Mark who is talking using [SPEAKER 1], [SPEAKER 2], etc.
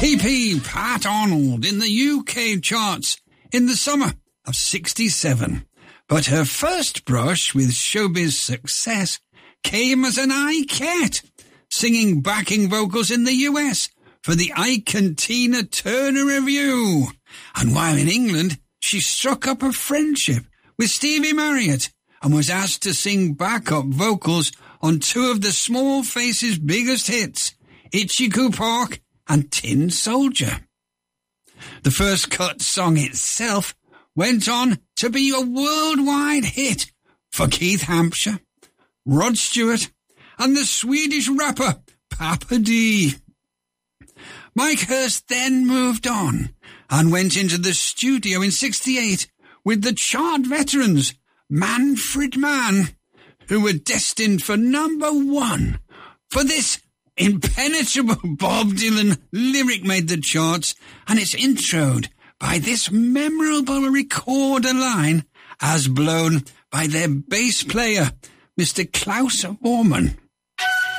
[SPEAKER 1] PP Pat Arnold in the UK charts in the summer of 67. But her first brush with showbiz success came as an Ike, singing backing vocals in the US for the Ike and Tina Turner Revue. And while in England, she struck up a friendship with Stevie Marriott and was asked to sing backup vocals on two of the Small Faces' biggest hits, Itchy-Coo Park and Tin Soldier. The First Cut song itself went on to be a worldwide hit for Keith Hampshire, Rod Stewart, and the Swedish rapper Papa D. Mike Hurst then moved on and went into the studio in 68 with the chart veterans Manfred Mann, who were destined for #1. For this impenetrable Bob Dylan lyric made the charts, and it's introed by this memorable recorder line as blown by their bass player, Mr. Klaus Voormann.